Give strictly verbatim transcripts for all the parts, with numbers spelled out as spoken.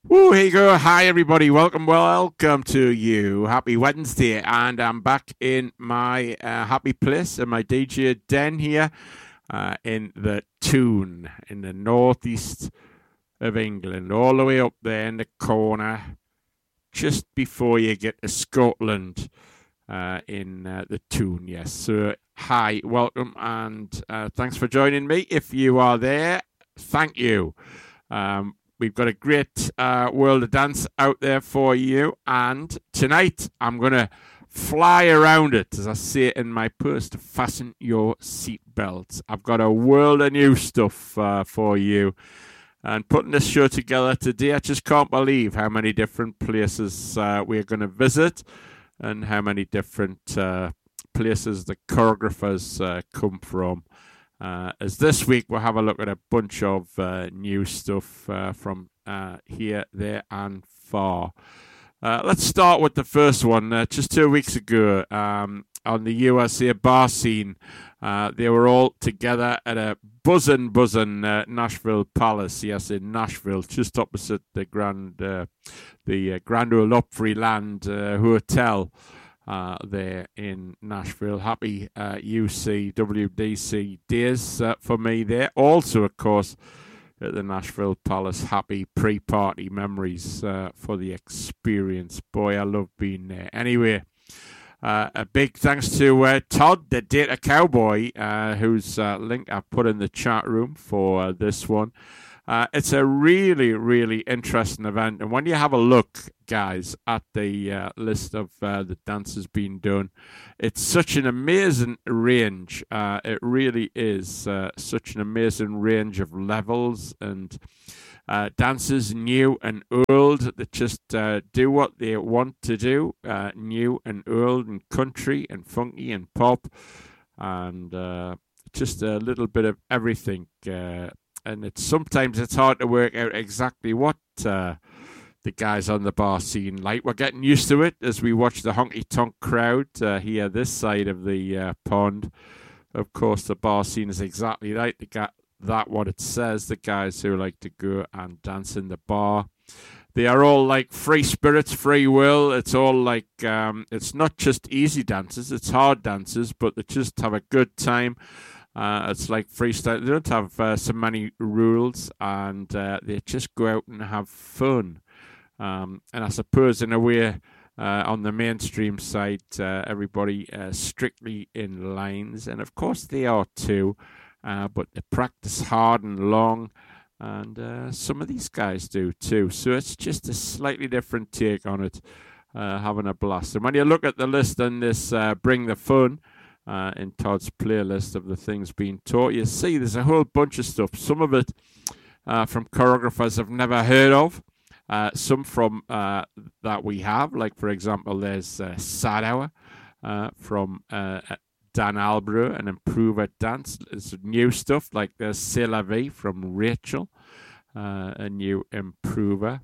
Oh, here you go. Hi, everybody. Welcome, welcome to you. Happy Wednesday. And I'm back in my uh, happy place in my D J den here uh, in the Toon, in the northeast of England, all the way up there in the corner, just before you get to Scotland uh, in uh, the Toon. Yes. So, hi, welcome, and uh, thanks for joining me. If you are there, thank you. Um, We've got a great uh, world of dance out there for you. And tonight, I'm going to fly around it, as I say in my purse, to fasten your seatbelts. I've got a world of new stuff uh, for you. And putting this show together today, I just can't believe how many different places uh, we're going to visit and how many different uh, places the choreographers uh, come from. Uh, as this week we'll have a look at a bunch of uh, new stuff uh, from uh, here, there, and far. Uh, let's start with the first one. Uh, just two weeks ago, um, on the U S A bar scene, uh, they were all together at a buzzing, buzzing uh, Nashville Palace. Yes, in Nashville, just opposite the Grand, uh, the uh, Grand Ole Opry Land uh, Hotel. Uh, there in Nashville. Happy uh, U C W D C days uh, for me there. Also, of course, at the Nashville Palace, happy pre-party memories uh, for the experience. Boy, I love being there. Anyway, uh, a big thanks to uh, Todd, the Data Cowboy, uh, whose uh, link I've put in the chat room for uh, this one. Uh, it's a really, really interesting event. And when you have a look, guys, at the uh, list of uh, the dances being done, it's such an amazing range. Uh, it really is uh, such an amazing range of levels and uh, dancers, new and old, that just uh, do what they want to do, uh, new and old and country and funky and pop, and uh, just a little bit of everything. Uh, And it's sometimes it's hard to work out exactly what uh, the guys on the bar scene like. We're getting used to it as we watch the honky-tonk crowd uh, here this side of the uh, pond. Of course, the bar scene is exactly like the ga- that what it says, the guys who like to go and dance in the bar. They are all like free spirits, free will. It's all like, um, it's not just easy dances, it's hard dances, but they just have a good time. Uh, it's like freestyle. They don't have uh, so many rules, and uh, they just go out and have fun. Um, and I suppose, in a way, uh, on the mainstream side, uh, everybody uh, strictly in lines, and of course they are too. Uh, but they practice hard and long, and uh, some of these guys do too. So it's just a slightly different take on it, uh, having a blast. And when you look at the list on this, uh, Bring the Fun. Uh, in Todd's playlist of the things being taught, you see there's a whole bunch of stuff. Some of it uh, from choreographers I've never heard of. Uh, some from uh, that we have, like for example, there's uh, Sad Hour uh, from uh, Dan Albro and Improver Dance. There's new stuff like there's C'est La Vie from Rachel, uh, a new improver.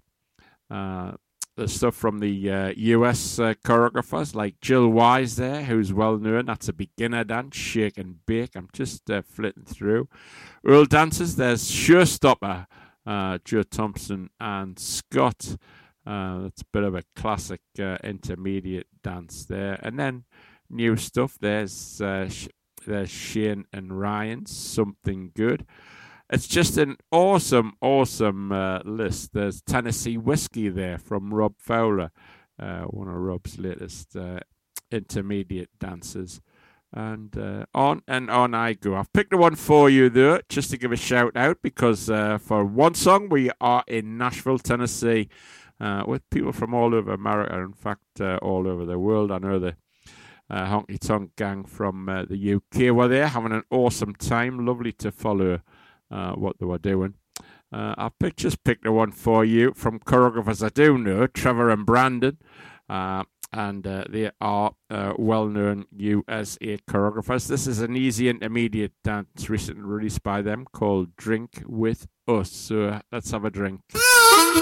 Uh, The stuff from the uh, U S uh, choreographers like Jill Wise there, who's well known. That's a beginner dance, shake and bake. I'm just uh, flitting through. World dancers, there's Showstopper, uh, Joe Thompson and Scott. Uh, that's a bit of a classic uh, intermediate dance there. And then new stuff, there's, uh, there's Shane and Ryan, Something Good. It's just an awesome, awesome uh, list. There's Tennessee Whiskey there from Rob Fowler, uh, one of Rob's latest uh, intermediate dancers. And uh, on and on I go. I've picked a one for you, though, just to give a shout out, because uh, for one song, we are in Nashville, Tennessee, uh, with people from all over America, in fact, uh, all over the world. I know the uh, Honky Tonk Gang from uh, the U K were there, having an awesome time. Lovely to follow Uh, what they were doing. Uh, I've picked, just picked the one for you from choreographers I do know, Trevor and Brandon, uh, and uh, they are uh, well-known U S A choreographers. This is an easy intermediate dance recently released by them called Drink With Us. So uh, let's have a drink.